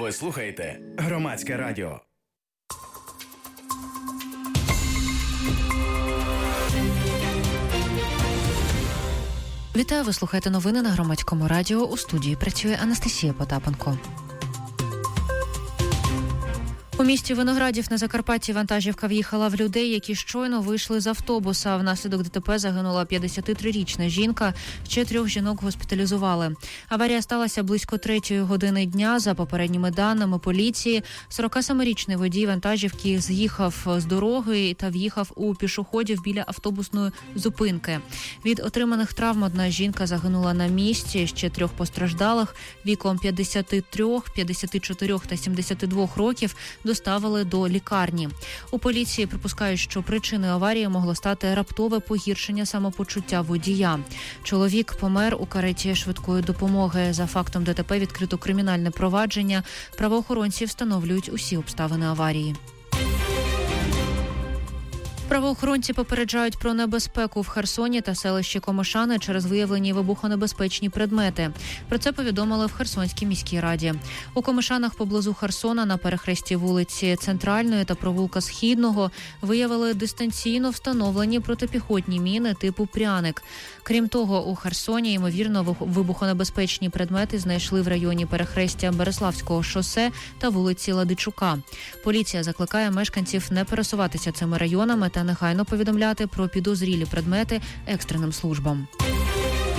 Ви слухаєте Громадське радіо. Вітаю, ви слухаєте новини на Громадському радіо. У студії працює Анастасія Потапенко. У місті Виноградів на Закарпатті вантажівка в'їхала в людей, які щойно вийшли з автобуса. Внаслідок ДТП загинула 53-річна жінка, ще 3 жінок госпіталізували. Аварія сталася близько 3 години дня. За попередніми даними поліції, 47-річний водій вантажівки з'їхав з дороги та в'їхав у пішоходів біля автобусної зупинки. Від отриманих травм одна жінка загинула на місці, ще 3 постраждалих віком 53, 54 та 72 років доставили до лікарні. У поліції припускають, що причиною аварії могло стати раптове погіршення самопочуття водія. Чоловік помер у кареті швидкої допомоги. За фактом ДТП відкрито кримінальне провадження. Правоохоронці встановлюють усі обставини аварії. Правоохоронці попереджають про небезпеку в Херсоні та селищі Комишани через виявлені вибухонебезпечні предмети. Про це повідомили в Херсонській міській раді. У Комишанах поблизу Херсона на перехресті вулиці Центральної та провулка Східного виявили дистанційно встановлені протипіхотні міни типу «Пряник». Крім того, у Херсоні, ймовірно, вибухонебезпечні предмети знайшли в районі перехрестя Береславського шосе та вулиці Ладичука. Поліція закликає мешканців не пересуватися цими районами та негайно повідомляти про підозрілі предмети екстреним службам.